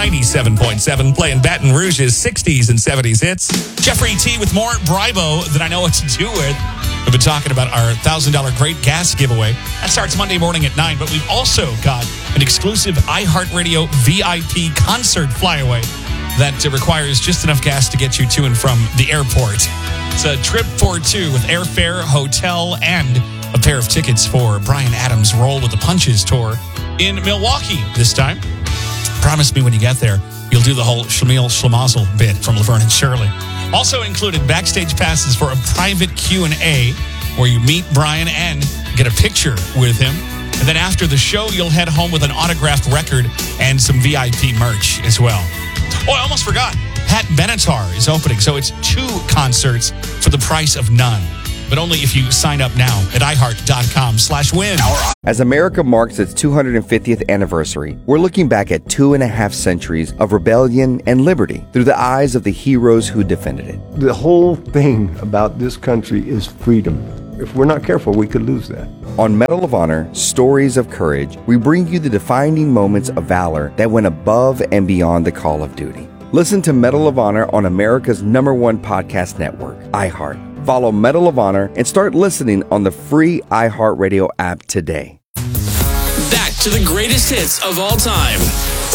97.7, playing Baton Rouge's 60s and 70s hits. Jeffrey T with more Bribo than I know what to do with. We've been talking about our $1,000 Great Gas giveaway. That starts Monday morning at 9, but we've also got an exclusive iHeartRadio VIP concert flyaway that requires just enough gas to get you to and from the airport. It's a trip for two with airfare, hotel, and a pair of tickets for Bryan Adams' Roll with the Punches tour in Milwaukee this time. Promise me when you get there, you'll do the whole Schlemiel Schlemazel bit from Laverne and Shirley. Also included backstage passes for a private Q&A where you meet Bryan and get a picture with him. And then after the show, you'll head home with an autographed record and some VIP merch as well. Oh, I almost forgot. Pat Benatar is opening, so it's 2 concerts for the price of none. But only if you sign up now at iHeart.com/win. As America marks its 250th anniversary, we're looking back at 2.5 centuries of rebellion and liberty through the eyes of the heroes who defended it. The whole thing about this country is freedom. If we're not careful, we could lose that. On Medal of Honor, Stories of Courage, we bring you the defining moments of valor that went above and beyond the call of duty. Listen to Medal of Honor on America's #1 podcast network, iHeart. Follow Medal of Honor and start listening on the free iHeartRadio app today. Back to the greatest hits of all time.